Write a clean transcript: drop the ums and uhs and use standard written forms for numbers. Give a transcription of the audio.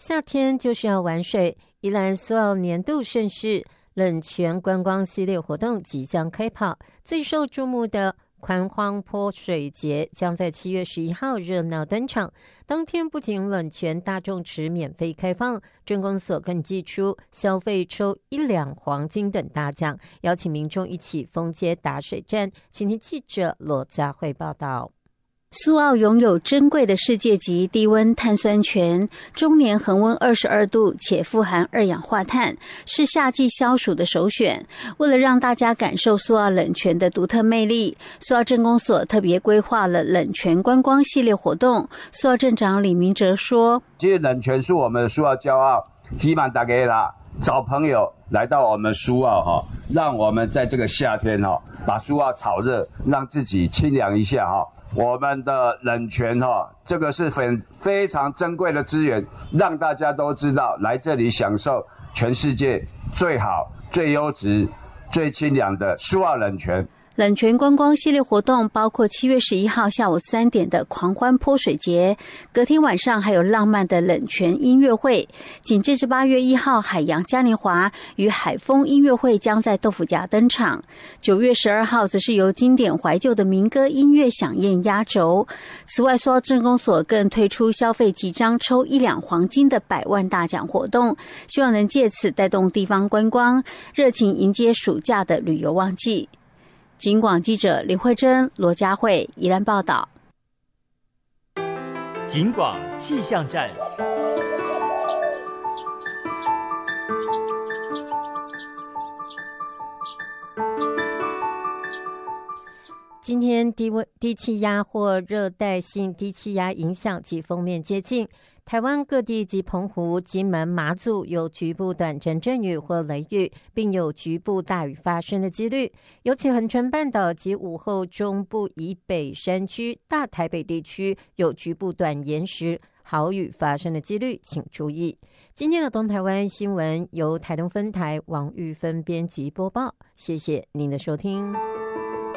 夏天就是要玩水，宜兰苏澳年度盛事冷泉观光系列活动即将开跑，最受注目的宽荒坡水节将在7月11号热闹登场。当天不仅冷泉大众池免费开放，镇公所更祭出消费抽1两黄金等大奖，邀请民众一起封街打水战。请听记者罗佳慧报道。 苏澳拥有珍贵的世界级低温碳酸泉，终年恒温22度，且富含二氧化碳，是夏季消暑的首选。为了让大家感受苏澳冷泉的独特魅力，苏澳镇公所特别规划了冷泉观光系列活动。苏澳镇长李明哲说：“ 其实冷泉是我们的苏澳骄傲，希望大家啦找朋友来到我们苏澳让我们在这个夏天把苏澳炒热，让自己清凉一下我们的冷泉这个是非常珍贵的资源，让大家都知道来这里享受全世界最好、最优质、最清凉的苏澳冷泉。” 冷泉观光系列活动包括7月11号下午3点的狂欢泼水节，隔天晚上还有浪漫的冷泉音乐会。紧接着8月1号海洋嘉年华与海风音乐会将在豆腐夹登场。9月12号则是由经典怀旧的民歌音乐响宴压轴。此外，苏澳镇公所更推出消费几张抽1两黄金的100万大奖活动，希望能借此带动地方观光，热情迎接暑假的旅游旺季。警广记者林慧珍、罗佳慧宜兰报道。 警广气象站。 今天低气压或热带性低气压影响及锋面接近台湾各地及澎湖、金门、马祖有局部短暂阵雨或雷雨，并有局部大雨发生的几率。尤其恒春半岛及午后中部以北山区、大台北地区有局部短延时豪雨发生的几率，请注意。今天的东台湾新闻由台东分台王玉芬编辑播报，谢谢您的收听。